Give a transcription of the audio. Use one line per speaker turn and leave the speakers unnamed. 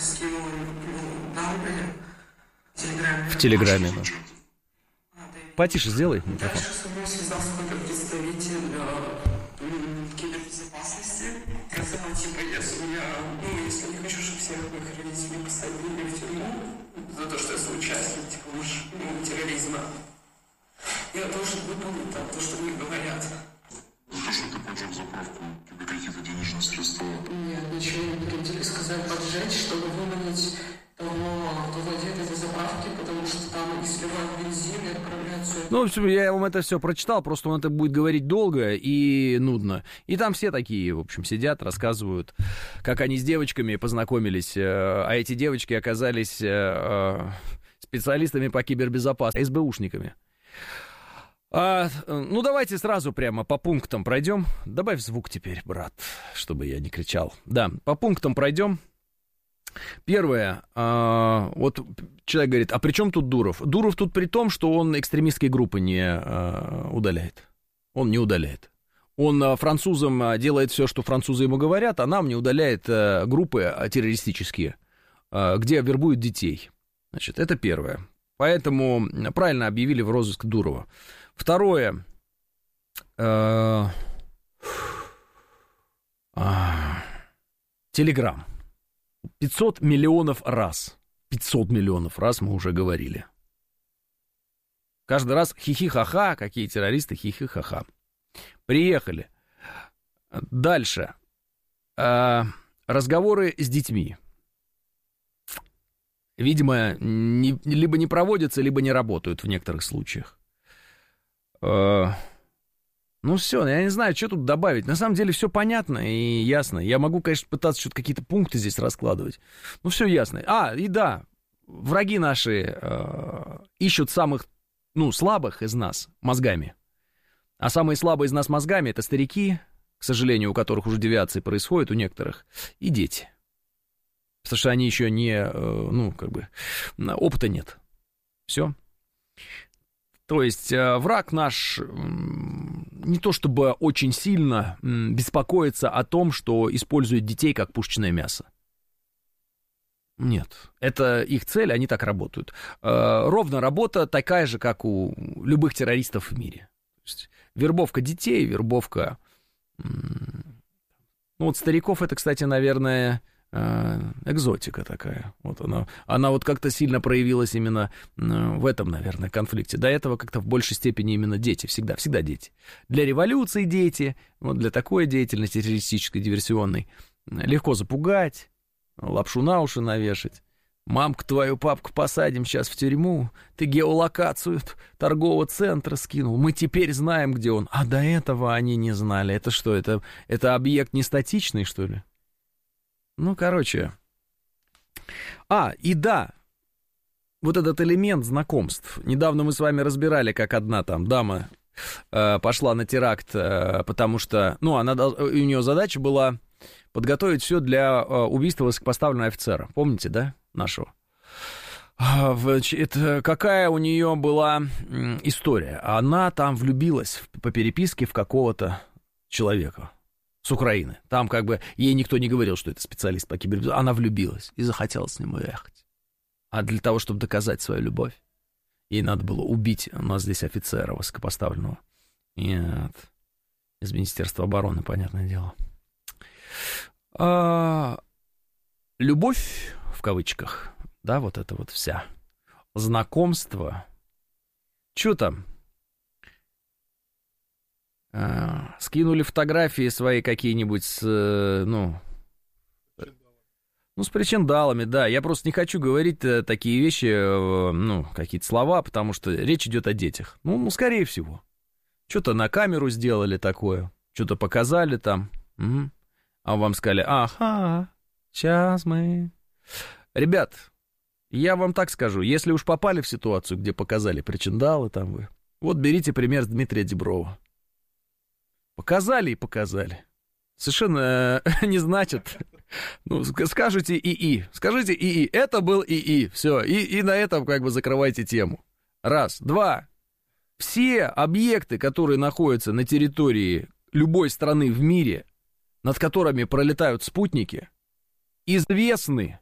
скинул данные в Телеграме.
В Телеграме, да. Потише сделай микрофон.
Дальше со мной связался какой-то представитель кибербезопасности. Сказал, типа, если не хочу, чтобы всех моих родителей посадили в тюрьму за то, что я соучастник, типа, терроризма, я должен выполнить там то, что мне говорят.
За что ты платил заправку? Тебе какие-то денежные средства?
Нет, ничего не переводили, сказали поджечь, чтобы выманить того, кто владеет этой заправки, потому что там они сливают бензин и отправляют все это.
Ну, в общем, я вам это все прочитал, просто он это будет говорить долго и нудно. И там все такие, в общем, сидят, рассказывают, как они с девочками познакомились, а эти девочки оказались специалистами по кибербезопасности, СБУшниками. Ну, давайте сразу прямо по пунктам пройдем. Добавь звук теперь, брат, чтобы я не кричал. Да, по пунктам пройдем. Первое, вот человек говорит, а при чем тут Дуров? Дуров тут при том, что он экстремистские группы не удаляет. Он не удаляет. Он французам делает все, что французы ему говорят, а нам не удаляет группы террористические, где вербуют детей. Значит, это первое. Поэтому правильно объявили в розыск Дурова. Второе. Телеграм. 500 миллионов раз. 500 миллионов раз мы уже говорили. Каждый раз хихи-ха-ха, какие террористы, хихи-ха-ха. Приехали. Дальше. Разговоры с детьми. Видимо, либо не проводятся, либо не работают в некоторых случаях. Ну все, я не знаю, что тут добавить. На самом деле все понятно и ясно. Я могу, конечно, пытаться что-то какие-то пункты здесь раскладывать. Ну все ясно. И да, враги наши ищут самых, слабых из нас мозгами. А самые слабые из нас мозгами — это старики, к сожалению, у которых уже девиации происходят, у некоторых, и дети. Потому что они еще не, опыта нет. Все. То есть враг наш не то чтобы очень сильно беспокоится о том, что использует детей как пушечное мясо. Нет, это их цель, они так работают. Ровно работа такая же, как у любых террористов в мире. То есть вербовка детей, вербовка... стариков это, кстати, наверное... экзотика такая. Вот она вот как-то сильно проявилась именно в этом, наверное, конфликте. До этого как-то в большей степени именно дети, всегда дети. Для революции дети, вот для такой деятельности террористической, диверсионной, легко запугать, лапшу на уши навешать. Мамку твою, папку посадим сейчас в тюрьму, ты геолокацию торгового центра скинул, мы теперь знаем, где он. А до этого они не знали. Это что, это объект не статичный, что ли? И да, вот этот элемент знакомств. Недавно мы с вами разбирали, как одна там дама пошла на теракт, потому что, у нее задача была подготовить все для убийства высокопоставленного офицера. Помните, да, нашего? Какая у нее была история? Она там влюбилась по переписке в какого-то человека с Украины. Там ей никто не говорил, что это специалист по кибербезопасности. Она влюбилась и захотела с ним уехать. А для того, чтобы доказать свою любовь, ей надо было убить у нас здесь офицера высокопоставленного. Нет. Из Министерства обороны, понятное дело. Любовь, в кавычках, да, вот это вот вся. Знакомство. Что там? Скинули фотографии свои какие-нибудь с причиндалами, да. Я просто не хочу говорить такие вещи, какие-то слова, потому что речь идет о детях. Скорее всего. Что-то на камеру сделали такое, что-то показали там. Угу. А вам сказали, ага, сейчас мы... Ребят, я вам так скажу, если уж попали в ситуацию, где показали причиндалы там вы, вот берите пример с Дмитрия Диброва. Показали и показали. Совершенно не значит. Скажите Скажите ИИ. Это был ИИ. Все. И на этом закрывайте тему. Раз. Два. Все объекты, которые находятся на территории любой страны в мире, над которыми пролетают спутники, известны